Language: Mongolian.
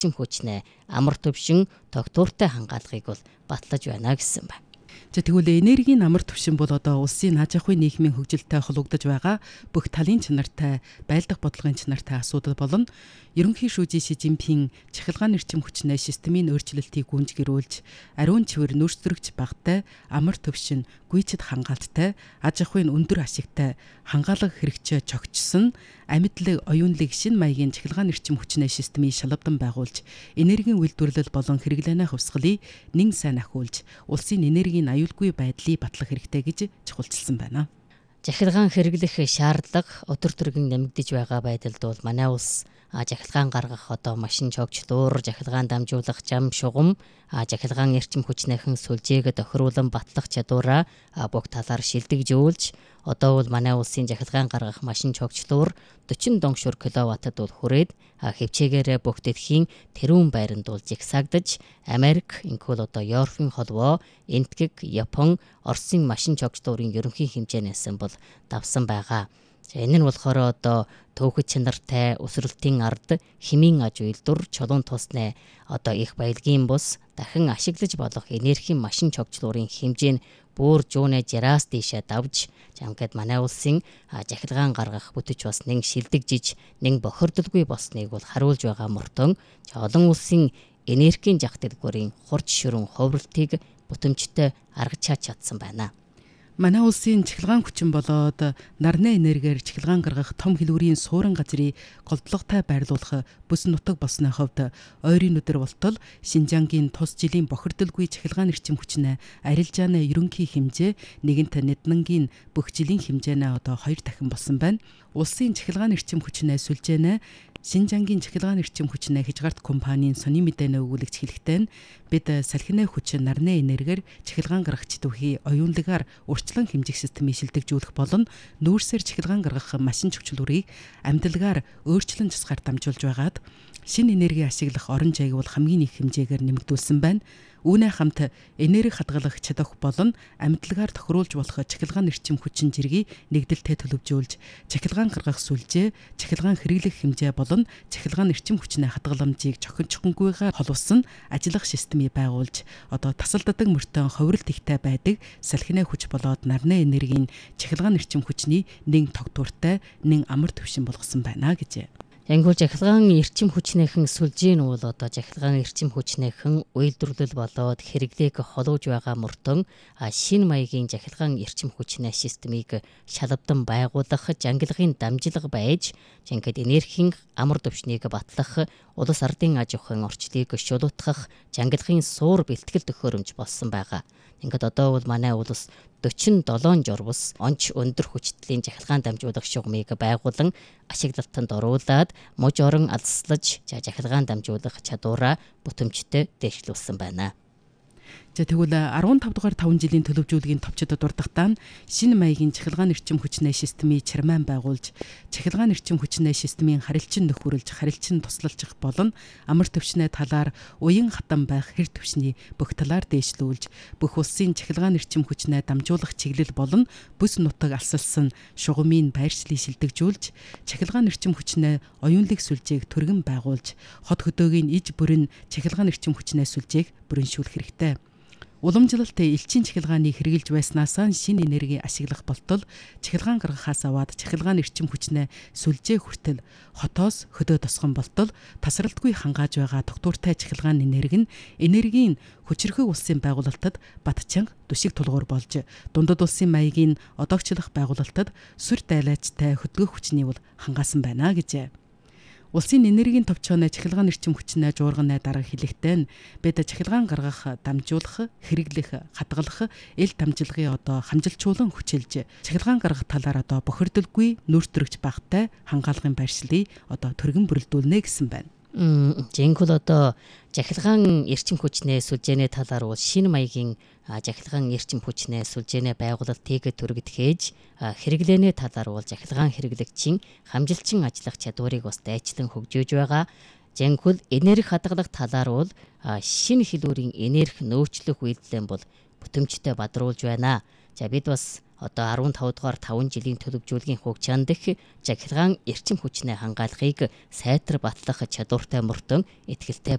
эрчим хүчнээ амар төвшин тогтвортой хангаалгыг бол батлаж байна гэсэн байна. За тэгвэл энергийн амар түвшин бол одоо улсын аж ахуйн нийгмийн хөгжилтэй холбогдож байгаа бүх талын чанартай, байлдах бодлогын чанартай асуудал болно. Ерөнхий шүүжийн Ши Жинпин чахилгаан эрчим хүчнээ системийн өөрчлөлтийг гүйцэтгүүлж, ариун цэвэр нөөцлөгч багтай, амар түвшин, гүйцэд хангаалттай, аж ахуйн өндөр ашигтай хангаалга хэрэгжээ чогтсон амьдлаг оюунлыг шинэ маягийн чахилгаан эрчим хүчнээ системийг шалгамдан байгуулж, энергийн үйлдвэрлэл болон хэрэглээний хувьсгалыг нэн сайн ахиулж, улсын энергийн аюулгүй байдлыг батлах хэрэгтэй гэж чухалчилсан байна. Жахилгаан хэрэглэх шаардлага өдөр төргөн нэмэгдэж байгаа байдалд бол манай улс жахилгаан гаргах машин чогчлуур, жахилгаан дамжуулах зам шугам, жахилгаан эрчим хүчнийхэн сүлжээг тохируулан батлах чадвараа бүх талаар шилдэгжүүлж, одоо бол манай улсын жахилгаан гаргах машин чогчлуур 40 донгшуур киловаттад бол хүрээд хөвчээгээрээ бүх дэлхийн тэрүүн байранд бол жигсаагдаж, Америк, инкул Европын холбоо, Энтгэг, Япон, Оросын машин чогчлуурын ерөнхий хэмжээнээс бол давсан байгаа. Энэ нь болохоор төөхөд чанартай өсрөлтийн ард хэмийн аж үйлдвэр, чулуун тусны их баялагын бус дахин ашиглаж болох энергийн машин чогчлуурын хэмжээ нь бүр жуунэ жираас дээшээ давж, ингээд манай улсын жахилгаан гаргах бүтэж бас нэг шилдэгжиж, нэг бохирдолгүй болсныг бол харуулж байгаа мөртөн олон улсын энергийн зах дэлгүүрийн хурц ширүүн хувиралтыг бүтэмжтэй аргачаа чадсан байна. Манай улсын чахилгаан хүчин болоод нарны энергиэр чахилгаан гаргах том хэлбэрийн суурин газрыг голдлоготой байрлуулах бүс нутаг болсны хувьд ойрын өдөр болтол Шинжангийн тус жилийн бохирдолгүй чахилгаан эрчим хүчнээ арилжааны ерөнхий хэмжээ нэгэнт Ниднангийн бүх жилийн хэмжээнээ 2 дахин болсон байна. Улсын чахилгаан эрчим хүчнээ сүлжээнэ Шинжангийн чахилгаан эрчим хүчнээ хязгаарт компанийн сони мэдээлэл өгүүлэгч хэлэхдээ бид салхины хүч нарны энергиэр чахилгаан гаргагч төвхий оюунлагаар урьдчилан хэмжих системийг шилдэгжүүлэх болон нүүрсээр чахилгаан гаргах машин чогчлуурыг амьдлагаар өөрчлөн тусгаар дамжуулж байгаад шинэ энерги ашиглах орон зайг бол хамгийн их хэмжээгээр нэмэгдүүлсэн байна. Үүнээ хамт энерги хадгалах чадах болон амьдлагаар тохируулж болох чахилгаан эрчим хүчин зэргийг нэгдэлтэй төлөвжүүлж, чахилгаан гаргах сүлжээ, чахилгаан хэрэглэх хэмжээ болон чахилгаан эрчим хүчний хадгаламжийг чухамгүйгээр холбосон ажиллах системийг байгуулж, тасалддаг мөртөө ховролт ихтэй байдаг салхины хүч болоод нарны энергийн чахилгаан эрчим хүчний нэг тогтвортой, нэг амар түвшин болгосон байна гэж. Янгуул жахилгаан эрчим хүчнийхэн сүлжээ нь бол жахилгаан эрчим хүчнийхэн үйлдвэрлэл болоод хэрэглээг холууж байгаа мөртөн шинэ маягийн жахилгаан эрчим хүчний системийг шалгамдан байгуулах жангилгын дамжлага байж, ингээд энергийн амар түвшнийг батлах, улс ардын аж ахуйн орчлыг шулуутгах жангилгын суур бэлтгэл төхөөрөмж болсон байгаа. Ингээд одоо бол манай улс 47 журвас онц өндөр хүчтэйн жахилгаан дамжуулах шугамыг байгуулан ашиглалтанд оруулаад муж орон алслаж жахилгаан дамжуулах чадвараа бүтэмжтэй дэвшлүүлсэн байна. За тэгвэл 15 дугаар 5 жилийн төлөвжүүлгийн товчдод дурдахтаа шинэ маягийн чахилгаан эрчим хүчний системийг чармаан байгуулж, чахилгаан эрчим хүчний системийн харилцан нөхөрлөж, харилцан туслалцах болон амар түвшний талаар уян хатан байх хэр түвшний бүх талаар дээшлүүлж, бүх улсын чахилгаан эрчим хүчний дамжуулах чиглэл болон бүс нутаг алсалсан шугамын байршлыг шилдэгжүүлж, чахилгаан эрчим хүчний оюунлаг сүлжээг түргэн байгуулж, хот хөдөөгийн иж бүрэн чахилгаан эрчим хүчний сүлжээг бүрэншүүлэх хэрэгтэй. Уламжлалт элчин чахилгааныг хэрэгжилж байснаас шинэ энерги ашиглах болтол чахилгаан гаргахаас аваад чахилгаан эрчим хүчнээ сүлжээ хүртэл хотоос хөдөө тосгон болтол тасралтгүй хангааж байгаа тогтвортой чахилгаан энерги нь энергийн хүчирхэг улсын байгуулалтад батчанга дүшиг тулгуур болж, дундад улсын маягийн одоогчлох байгуулалтад сүр дайлаачтай хөдөлгөх хүчний бол хангаасан байна гэж. Улсын энергийн товчооны чахилгаан эрчим хүчнээ жуурганы дарга хэлэхдээ бид чахилгаан гаргах, дамжуулах, хэрэглэх, хадгалах эл дамжлагын хамжилчуулан хүчилж, чахилгаан гаргах талаар бохирдолгүй нөөцлөгч багтай хангаалгын байршлыг түргэн бүрэлдүүлнэ гэсэн байна. Жинхэнэ жахилгаан эрчим хүчний сүлжээний талаар бол шинэ маягийн жахилгаан эрчим хүчний сүлжээний байгуулалтыг түргэтгэж, хэрэглээний талаар бол жахилгаан хэрэглэгчийн хамжилчин ажиллах чадварыг бас дайчлан хөгжөөж байгаа. Жинхэнэ энерги хадгалах талаар бол шинэ хэлбэрийн энерги нөөцлөх үйлдэл бол бүтэмжтэй бадруулж байна. За бид бас 15 дугаар 5 жилийн төлөвжүүлгийн хугацаанд дэх жахилгаан эрчим хүчний хангаалгыг сайтар батлах чадвартай мөртөн итгэлтэй